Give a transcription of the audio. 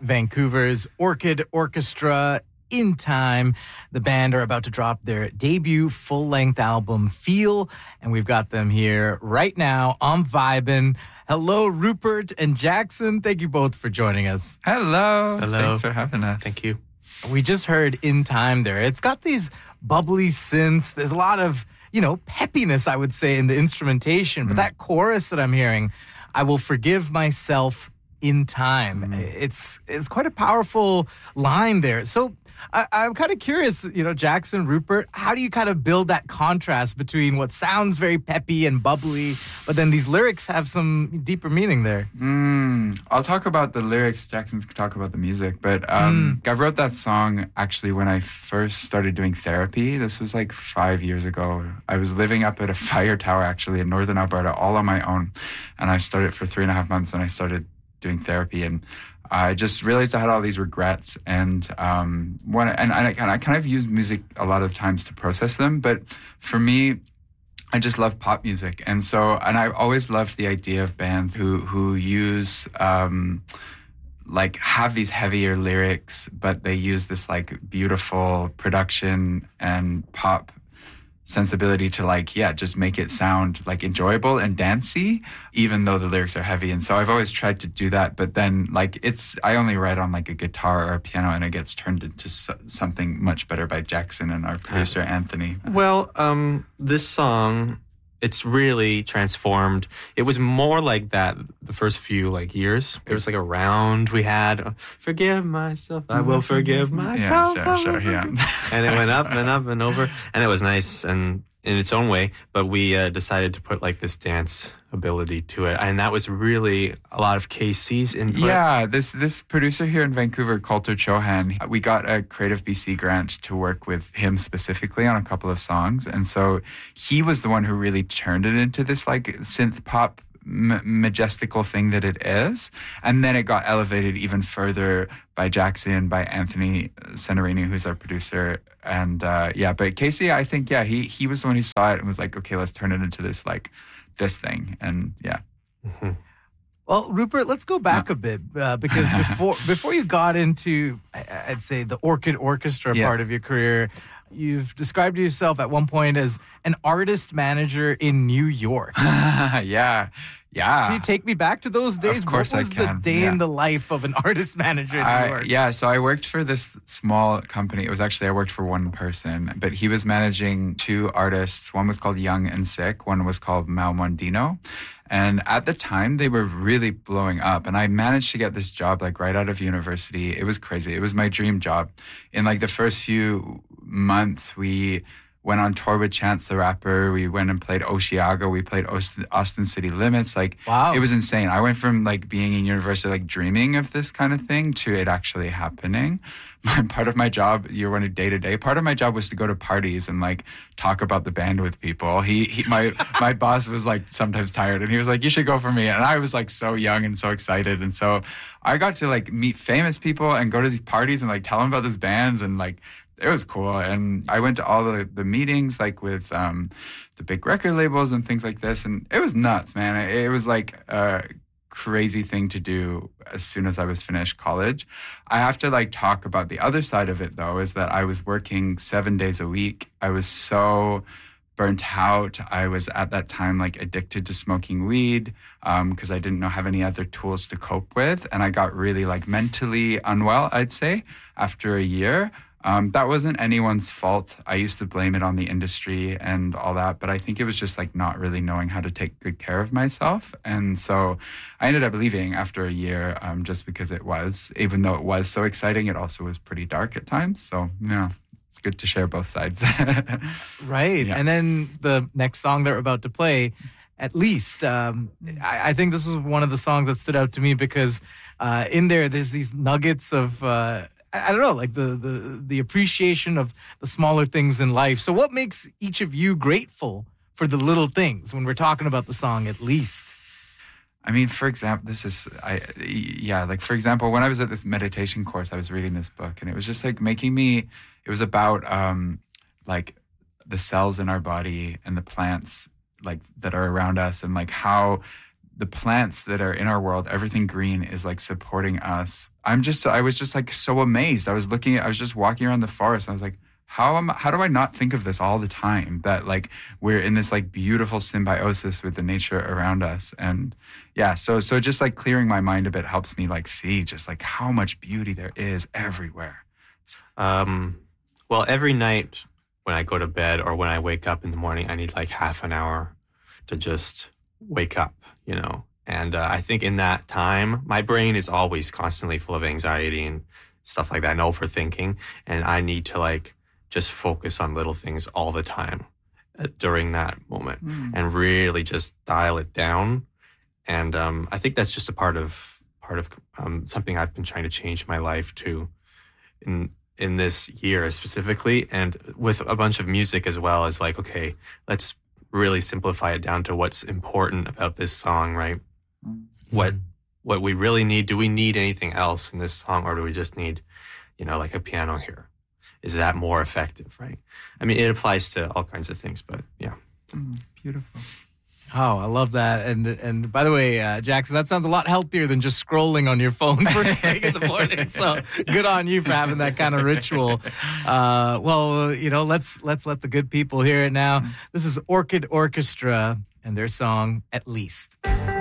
Vancouver's Orchid Orchestra. In Time. The band are about to drop their debut full-length album, Feel, and we've got them here right now on Vibin'. Hello, Rupert and Jackson. Thank you both for joining us. Hello. Hello. Thanks for having us. Thank you. We just heard In Time there. It's got these bubbly synths. There's a lot of, peppiness, I would say, in the instrumentation. But that chorus that I'm hearing, I will forgive myself in time. It's quite a powerful line there. So I'm kind of curious, Jackson, Rupert, how do you kind of build that contrast between what sounds very peppy and bubbly, but then these lyrics have some deeper meaning there? I'll talk about the lyrics. Jackson can talk about the music. But I wrote that song actually when I first started doing therapy. This was like 5 years ago. I was living up at a fire tower actually in northern Alberta all on my own. And I started for 3.5 months and I started doing therapy, and I just realized I had all these regrets, and I kind of use music a lot of times to process them. But for me, I just love pop music, and I always loved the idea of bands who use have these heavier lyrics, but they use this like beautiful production and pop sensibility to just make it sound like enjoyable and dancey, even though the lyrics are heavy. And so I've always tried to do that, but then I only write on like a guitar or a piano, and it gets turned into something much better by Jackson and our producer Anthony. Well, this song, it's really transformed. It was more like that the first few years. There was a round we had, forgive myself, I will forgive myself. Yeah, sure, yeah. And it went up and up and over, and it was nice and in its own way, but we decided to put this dance ability to it, and that was really a lot of KC's input. Yeah, this producer here in Vancouver, Coulter Chohan, we got a Creative BC grant to work with him specifically on a couple of songs, and so he was the one who really turned it into this synth pop majestical thing that it is, and then it got elevated even further by Jackson, by Anthony Senarini, who's our producer, and but KC, I think he was the one who saw it and was like, okay, let's turn it into this this thing, and yeah. Mm-hmm. Well, Rupert, let's go back a bit because before you got into, I'd say, the Orchid Orchestra part of your career, you've described yourself at one point as an artist manager in New York. Yeah. Can you take me back to those days? Of course what was the day in the life of an artist manager in New York? Yeah, so I worked for this small company. It was actually, I worked for one person, but he was managing two artists. One was called Young and Sick. One was called Mal Mondino. And at the time, they were really blowing up. And I managed to get this job right out of university. It was crazy. It was my dream job. In the first few months, we went on tour with Chance the Rapper. We went and played Osheaga. We played Austin City Limits. Wow. It was insane. I went from being in university, dreaming of this kind of thing to it actually happening. Part of my job, you're running day to day. Part of my job was to go to parties and talk about the band with people. My boss was sometimes tired, and he was like, "You should go for me." And I was so young and so excited, and so I got to meet famous people and go to these parties and tell them about these bands, and it was cool. And I went to all the meetings with the big record labels and things like this, and it was nuts, man. It was a crazy thing to do as soon as I was finished college. I have to talk about the other side of it though, is that I was working 7 days a week. I was so burnt out. I was at that time addicted to smoking weed because I didn't have any other tools to cope with, and I got really mentally unwell, I'd say, after a year. That wasn't anyone's fault. I used to blame it on the industry and all that, but I think it was just not really knowing how to take good care of myself. And so I ended up leaving after a year just because even though it was so exciting, it also was pretty dark at times. So, yeah, it's good to share both sides. Right. Yeah. And then the next song that we're about to play, At Least, I think this was one of the songs that stood out to me because in there's these nuggets of I don't know, the appreciation of the smaller things in life. So what makes each of you grateful for the little things when we're talking about the song At Least? I mean, for example, for example, when I was at this meditation course, I was reading this book, and it was just making me, it was about the cells in our body and the plants that are around us, and how the plants that are in our world, everything green is like supporting us. I was just like so amazed. I was just walking around the forest and I was like, how do I not think of this all the time? That like we're in this like beautiful symbiosis with the nature around us. And yeah, so just like clearing my mind a bit helps me like see just like how much beauty there is everywhere. Well, every night when I go to bed or when I wake up in the morning, I need like half an hour to just wake up, you know. And I think in that time, my brain is always constantly full of anxiety and stuff like that and overthinking. And I need to like just focus on little things all the time during that moment and really just dial it down. And I think that's just a part of something I've been trying to change my life to in this year specifically, and with a bunch of music as well, as like, okay, let's really simplify it down to what's important about this song, right? What we really need. Do we need anything else in this song, or do we just need, you know, like a piano here? Is that more effective, right? I mean, it applies to all kinds of things, but yeah. Beautiful. Oh, I love that. And by the way, Jackson, that sounds a lot healthier than just scrolling on your phone first thing in the morning. So good on you for having that kind of ritual. Well, you know, let's let the good people hear it now. This is Orchid Orchestra and their song, At Least.